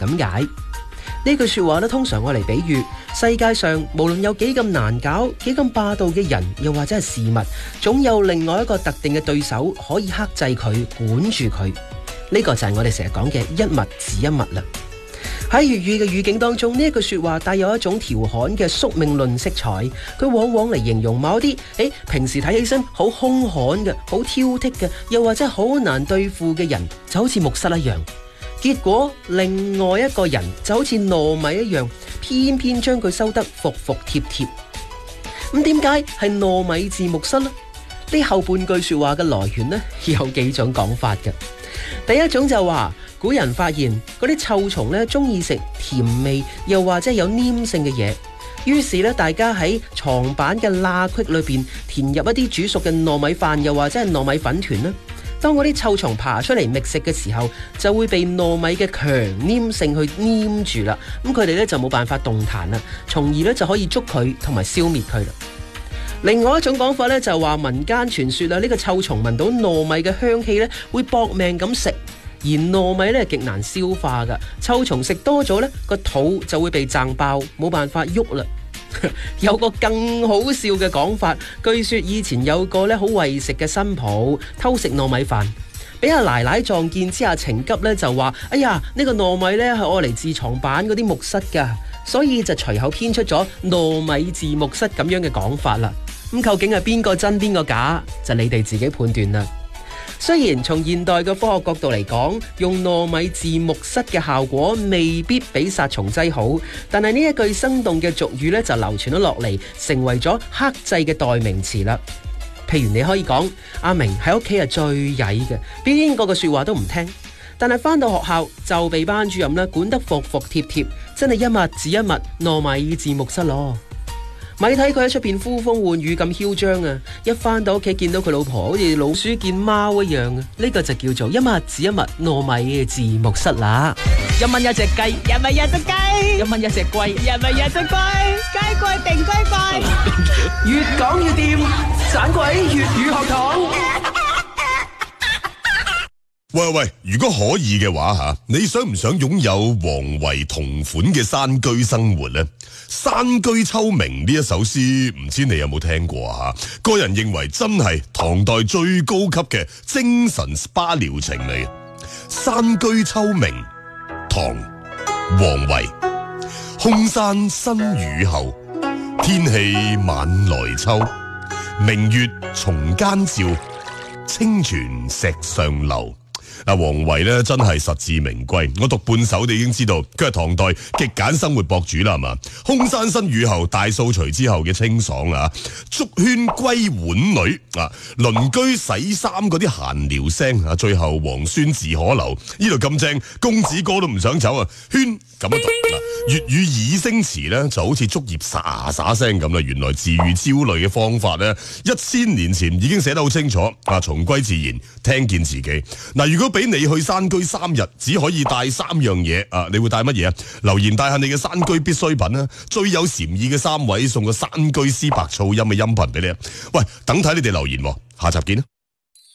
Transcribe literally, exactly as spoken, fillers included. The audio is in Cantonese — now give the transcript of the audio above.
咁解。呢句說話咧，通常我嚟比喻世界上無論有幾咁難搞、幾咁霸道嘅人，又或者係事物，總有另外一個特定嘅對手可以克制佢、管住佢。呢個就係我哋成日講嘅一物治一物啦。喺粵語嘅語境當中，呢一句說話帶有一種調侃嘅宿命論色彩，佢往往嚟形容某啲誒平時睇起身好兇悍嘅、好挑剔嘅，又或者好難對付嘅人，就好似木蝨一樣。結果另外一個人就好似糯米一樣，偏偏將佢收得服服帖帖。咁點解係糯米治木蝨呢？呢後半句說話嘅來源呢，有幾種講法嘅。第一種就話古人發現嗰啲臭蟲咧中意食甜味又或者有黏性嘅嘢，於是咧大家喺床板嘅罅隙裏邊填入一啲煮熟嘅糯米飯又或者係糯米粉團啦。當嗰啲臭蟲爬出嚟覓食嘅時候，就會被糯米嘅強黏性去黏住啦。咁佢哋咧就冇辦法動彈啦，從而咧就可以捉佢同埋消滅佢啦。另外一種講法咧就話民間傳說啦，呢個臭蟲聞到糯米嘅香氣咧會搏命咁食，而糯米咧極難消化噶，臭蟲食多咗咧個肚就會被撐爆，冇辦法喐啦。有個更好笑嘅講法，據說以前有個咧好為食嘅新抱偷食糯米飯，俾阿奶奶撞見之下情急咧就話：哎呀，呢個糯米咧係愛嚟治床板嗰啲木蝨噶，所以就隨口編出咗糯米治木蝨咁樣嘅講法啦。咁究竟係邊個真邊個假，就你哋自己判斷啦。雖然從現代嘅科學角度嚟講，用糯米治木蝨嘅效果未必比殺蟲劑好，但係呢一句生動嘅俗語咧就流傳咗落嚟，成為咗克制嘅代名詞啦。譬如你可以講阿明喺屋企係最曳嘅，邊個嘅說話都唔聽，但係翻到學校就被班主任咧管得服服帖帖，真係一物治一物，糯米治木蝨咯。咪睇佢喺出邊呼風喚雨咁囂張啊！一翻到屋企見到佢老婆好似老鼠見貓一樣啊！呢個就叫做一物治一物，糯米治木蝨啦。 一蚊一隻雞，一蚊一隻雞，一蚊一隻龜，一蚊一隻龜，雞貴定龜貴。 越講越掂，盞鬼粵語學堂。 喂喂，如果可以嘅話吓，你想唔想擁有王維同款嘅山居生活呢？山居秋暝呢一首詩，唔知你有冇聽過啊？吓，個人認為真係唐代最高級嘅精神 S P A 療程嚟。山居秋暝，唐，王維。空山新雨後，天氣晚來秋。明月松間照，清泉石上流。嗱，王維咧真係實至名歸，我讀半首你已經知道佢係唐代極簡生活博主啦，係嘛？空山新雨後，大掃除之後嘅清爽啊！竹喧歸浣女啊，鄰居洗衫嗰啲閒聊聲啊，最後皇孫自可留，呢度咁正，公子哥都唔想走啊！喧咁樣讀啊，粵語擬聲詞咧就好似竹葉沙沙聲咁啦。原來治愈焦慮嘅方法咧，一千年前已經寫得好清楚啊！重歸自然，聽見自己。嗱，如果俾你去山居三日，只可以帶三樣嘢啊！你會帶乜嘢啊？留言帶下你嘅山居必需品啊！最有禪意嘅三位送個山居詩白噪音嘅音頻俾你啊！喂，等睇你哋留言，下集見啦！